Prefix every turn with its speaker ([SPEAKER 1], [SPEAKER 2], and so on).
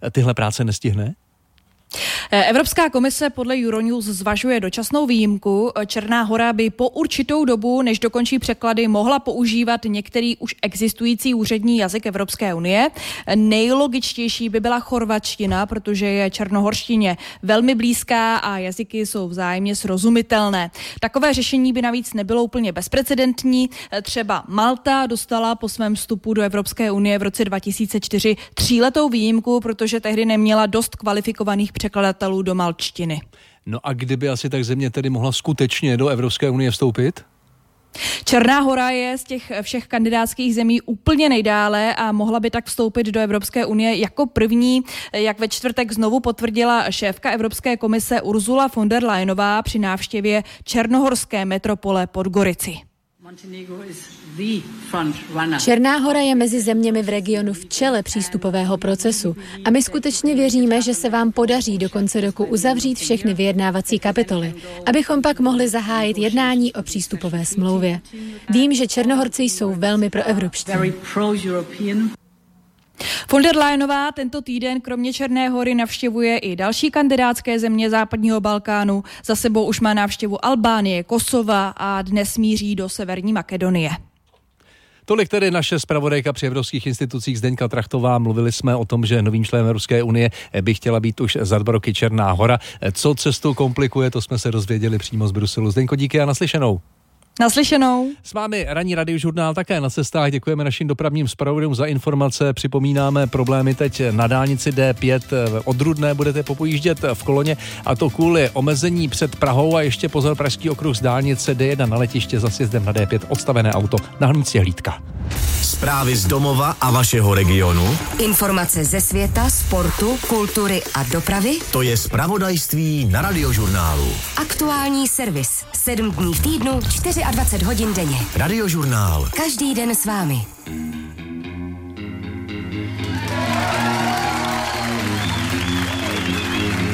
[SPEAKER 1] tyhle práce nestihne?
[SPEAKER 2] Evropská komise podle Euronews zvažuje dočasnou výjimku. Černá Hora by po určitou dobu, než dokončí překlady, mohla používat některý už existující úřední jazyk Evropské unie. Nejlogičtější by byla chorvačtina, protože je černohorštině velmi blízká a jazyky jsou vzájemně srozumitelné. Takové řešení by navíc nebylo úplně bezprecedentní. Třeba Malta dostala po svém vstupu do Evropské unie v roce 2004 tříletou výjimku, protože tehdy neměla dost kvalifikovaných překladatelů do malčtiny.
[SPEAKER 1] No a kdyby asi tak země tedy mohla skutečně do Evropské unie vstoupit?
[SPEAKER 2] Černá Hora je z těch všech kandidátských zemí úplně nejdále a mohla by tak vstoupit do Evropské unie jako první, jak ve čtvrtek znovu potvrdila šéfka Evropské komise Ursula von der Leyenová při návštěvě černohorské metropole Podgorici.
[SPEAKER 3] Černá Hora je mezi zeměmi v regionu v čele přístupového procesu a my skutečně věříme, že se vám podaří do konce roku uzavřít všechny vyjednávací kapitoly, abychom pak mohli zahájit jednání o přístupové smlouvě. Vím, že Černohorci jsou velmi proevropští.
[SPEAKER 2] Von der Leyenová tento týden kromě Černé Hory navštěvuje i další kandidátské země západního Balkánu. Za sebou už má návštěvu Albánie, Kosova a dnes míří do Severní Makedonie.
[SPEAKER 1] Tolik tedy naše zpravodajka při evropských institucích Zdeňka Trachtová. Mluvili jsme o tom, že novým členem Evropské unie by chtěla být už za 2 roky Černá Hora. Co cestu komplikuje, to jsme se dozvěděli přímo z Bruselu. Zdeňko, díky a naslyšenou.
[SPEAKER 2] Naslyšenou.
[SPEAKER 1] S vámi ranní radiožurnál také na cestách. Děkujeme našim dopravním zpravodajům za informace. Připomínáme problémy teď na dálnici D5. Od Rudné budete popojíždět v koloně a to kvůli omezení před Prahou a ještě pozor, pražský okruh z dálnice D1 na letiště za sjezdem na D5 odstavené auto. Na hranici hlídka.
[SPEAKER 4] Zprávy z domova a vašeho regionu.
[SPEAKER 5] Informace ze světa, sportu, kultury a dopravy.
[SPEAKER 4] To je zpravodajství na radiožurnálu.
[SPEAKER 5] Aktuální servis. 7 dní v týdnu, 24 hodin denně.
[SPEAKER 4] Radiožurnál.
[SPEAKER 5] Každý den s vámi.